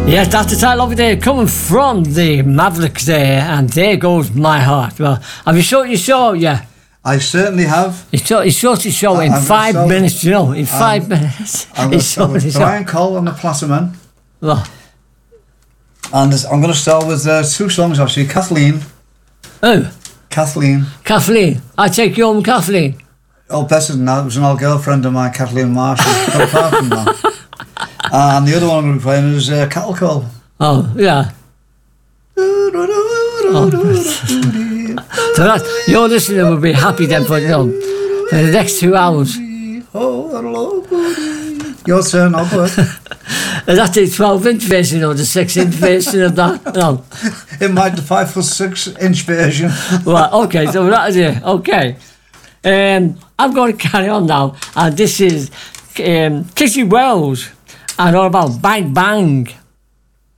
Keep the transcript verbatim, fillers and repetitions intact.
Yes, that's the title of it there, coming from the Mavericks there, and there goes my heart. Well, have you shot your show? Yeah. I certainly have. He shot, he shot his show in I'm five so, minutes, you know, in five I'm, minutes. I'm He shot with his Brian show. Cole and the Placerman. Well, And this, I'm going to start with uh, two songs actually. Kathleen. oh, Kathleen. Kathleen. I take you home, Kathleen. Oh, better than that. It was an old girlfriend of mine, Kathleen Marshall. Not far from that. And the other one I'm going to be playing is uh, Cattle Call. Oh, yeah. Oh. So that, your listener will be happy then for, you know, for the next two hours. Your turn, I'll go. Is that the twelve inch version or the six inch version of that? No. It might the five foot six inch version. Well, okay, so that is it. Okay. Um, I'm going to carry on now, and this is um, Kissy Wells, and all about Bang Bang.